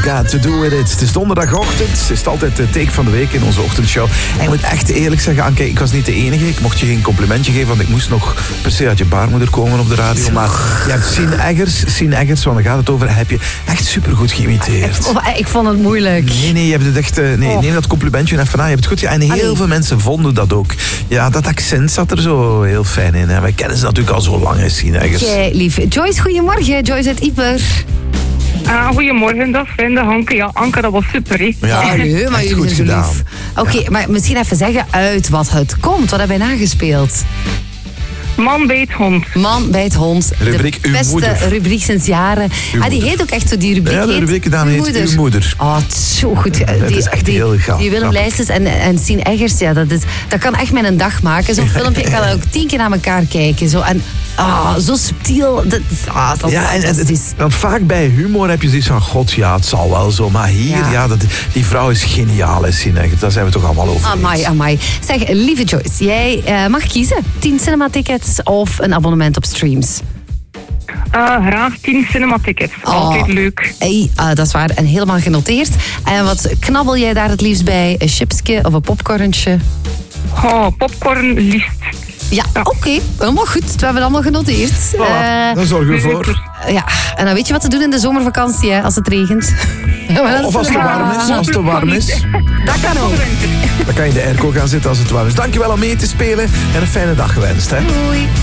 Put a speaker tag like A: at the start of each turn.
A: Got To Do With It. Het is donderdagochtend. Het is altijd de take van de week in onze ochtendshow. En ik moet echt eerlijk zeggen, Anke, ik was niet de enige. Ik mocht je geen complimentje geven, want ik moest nog per se uit je baarmoeder komen op de radio. Maar je hebt Sien Eggers, want daar gaat het over, heb je echt supergoed geïmiteerd.
B: Ik vond het moeilijk.
A: Nee, je hebt het echt... neem dat complimentje even aan. Je hebt het goed. En heel veel mensen vonden dat ook. Ja, dat accent zat er zo heel fijn in. Hè. Wij kennen ze natuurlijk al zo lang, hè, Sien Eggers.
B: Jij, lief. Joyce, goedemorgen. Joyce uit Ieper.
C: Goedemorgen, dag vrienden. Anke, ja, Anke, dat was super, hè?
A: Ja,
B: nee, maar
A: echt
B: jullie
A: goed
B: zijn zo
A: gedaan.
B: lief. Oké, maar misschien even zeggen uit wat het komt. Wat hebben wij nagespeeld?
C: Man bij het hond.
B: Man bij het hond.
A: Rubriek
B: de
A: Uw
B: beste
A: moeder.
B: rubriek sinds jaren. Die
A: moeder.
B: heet ook echt zo, die rubriek.
A: Ja, de
B: heet
A: rubriek dan heet Uw moeder.
B: Oh, het is zo goed.
A: Het is echt heel gaaf.
B: Die Willem Leijsens en Sien Eggers, ja, dat kan echt mijn dag maken. Zo'n filmpje, ik kan dat ook 10 keer naar elkaar kijken. Zo, en zo subtiel. Dat is
A: Ja, en
B: fantastisch.
A: want vaak bij humor heb je zoiets van, god, ja, het zal wel zo. Maar hier, die vrouw is geniaal, hè, Sien Eggers. Daar zijn we toch allemaal over eens.
B: Amai. Zeg, lieve Joyce, jij mag kiezen. 10 cinematickets of een abonnement op streams?
C: Graag 10 cinematickets. Altijd leuk.
B: Hey, dat is waar. En helemaal genoteerd. En wat knabbel jij daar het liefst bij? Een chipsje of een popcornetje?
C: Popcorn liefst.
B: Ja, oké. Helemaal goed. We hebben het allemaal genoteerd.
A: Voilà, dan zorgen we voor.
B: Ja, en dan weet je wat te doen in de zomervakantie, hè, als het regent.
A: Of als het te warm is.
B: Dat kan ook.
A: Dan kan je in de airco gaan zitten als het warm is. Dankjewel om mee te spelen en een fijne dag gewenst. Hè.
B: Doei.